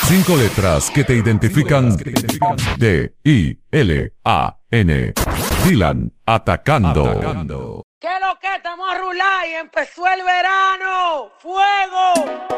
5 letras que te identifican. D-I-L-A-N. Dylan atacando. ¿Qué lo que estamos a rular y empezó el verano? ¡Fuego!